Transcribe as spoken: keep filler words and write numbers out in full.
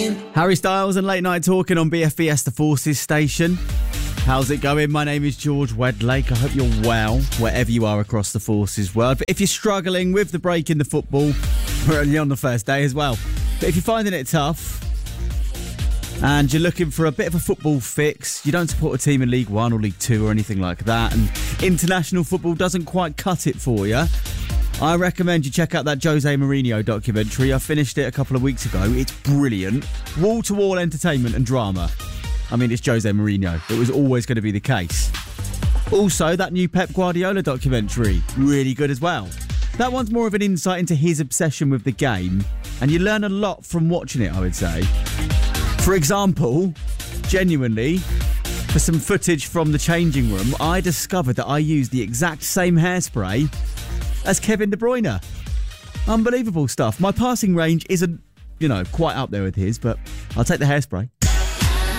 Harry Styles and Late Night Talking on B F B S The Forces station. How's it going? My name is George Wedlake. I hope you're well, wherever you are across the Forces world. But if you're struggling with the break in the football, we're only on the first day as well. But if you're finding it tough and you're looking for a bit of a football fix, you don't support a team in League One or League Two or anything like that, and international football doesn't quite cut it for you, I recommend you check out that Jose Mourinho documentary. I finished it a couple of weeks ago. It's brilliant. Wall-to-wall entertainment and drama. I mean, it's Jose Mourinho. It was always going to be the case. Also, that new Pep Guardiola documentary. Really good as well. That one's more of an insight into his obsession with the game, and you learn a lot from watching it, I would say. For example, genuinely, for some footage from the changing room, I discovered that I used the exact same hairspray as Kevin De Bruyne. Unbelievable stuff. My passing range isn't, you know, quite up there with his, but I'll take the hairspray.